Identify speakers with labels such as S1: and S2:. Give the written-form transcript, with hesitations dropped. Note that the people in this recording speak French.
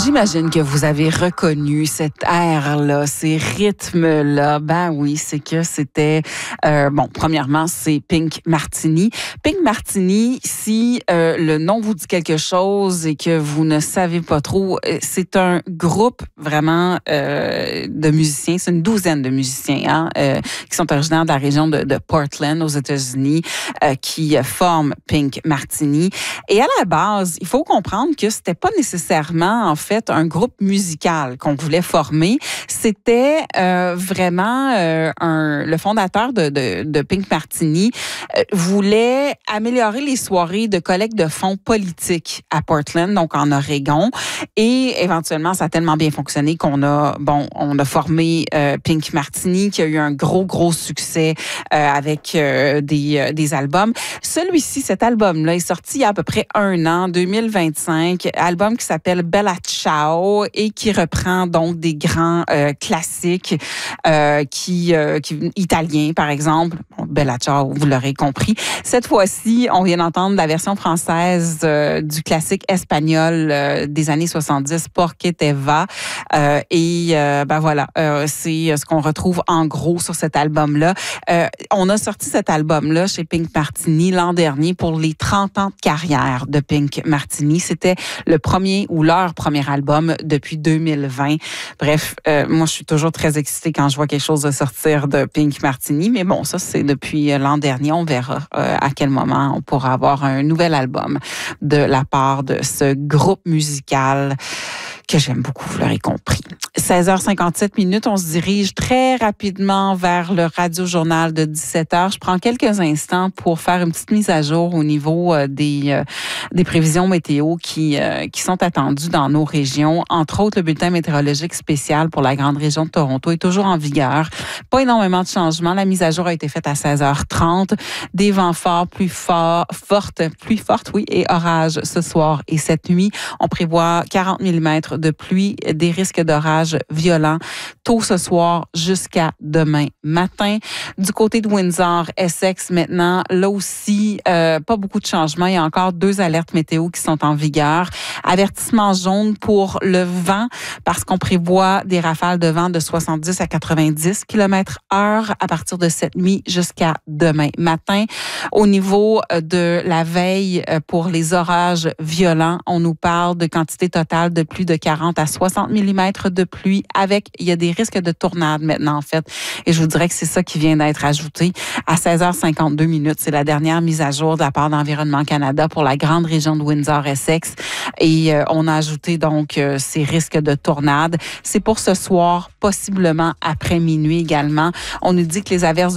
S1: J'imagine que vous avez reconnu cet air-là, ces rythmes-là. Ben oui, c'est que c'était... premièrement, c'est Pink Martini. Pink Martini, si le nom vous dit quelque chose et que vous ne savez pas trop, c'est un groupe vraiment de musiciens. C'est une douzaine de musiciens qui sont originaires de la région de Portland, aux États-Unis, qui forment Pink Martini. Et à la base, il faut comprendre que c'était pas nécessairement, en fait, un groupe musical qu'on voulait former. C'était vraiment le fondateur de Pink Martini voulait améliorer les soirées de collecte de fonds politiques à Portland, donc en Oregon. Et éventuellement, ça a tellement bien fonctionné qu'on a formé Pink Martini, qui a eu un gros succès avec des albums. Cet album-là est sorti il y a à peu près un an, 2025, album qui s'appelle Bella Ciao et qui reprend donc des grands classiques italiens, par exemple. Bon, Bella Ciao, vous l'aurez compris. Cette fois-ci, on vient d'entendre la version française du classique espagnol des années 70, Porque te va. C'est ce qu'on retrouve en gros sur cet album-là. On a sorti cet album-là chez Pink Martini l'an dernier pour les 30 ans de carrière de Pink Martini. C'était leur premier album depuis 2020. Bref, moi, je suis toujours très excitée quand je vois quelque chose de sortir de Pink Martini. Mais bon, ça, c'est depuis l'an dernier. On verra à quel moment on pourra avoir un nouvel album de la part de ce groupe musical que j'aime beaucoup, vous l'aurez compris. 16h57, on se dirige très rapidement vers le radio-journal de 17h. Je prends quelques instants pour faire une petite mise à jour au niveau des prévisions météo qui sont attendues dans nos régions. Entre autres, le bulletin météorologique spécial pour la grande région de Toronto est toujours en vigueur. Pas énormément de changements. La mise à jour a été faite à 16h30. Des vents forts, pluies fortes, et orages ce soir et cette nuit. On prévoit 40 mm de pluie, des risques d'orages violents tôt ce soir jusqu'à demain matin. Du côté de Windsor, Essex maintenant, là aussi, pas beaucoup de changements. Il y a encore 2 alertes météo qui sont en vigueur. Avertissement jaune pour le vent parce qu'on prévoit des rafales de vent de 70 à 90 km/h à partir de cette nuit jusqu'à demain matin. Au niveau de la veille pour les orages violents, on nous parle de quantité totale de plus de 40 à 60 mm de pluie il y a des risques de tornades maintenant, en fait. Et je vous dirais que c'est ça qui vient d'être ajouté à 16h52. C'est la dernière mise à jour de la part d'Environnement Canada pour la grande région de Windsor-Essex. Et on a ajouté donc ces risques de tornades. C'est pour ce soir, possiblement après minuit également. On nous dit que les averses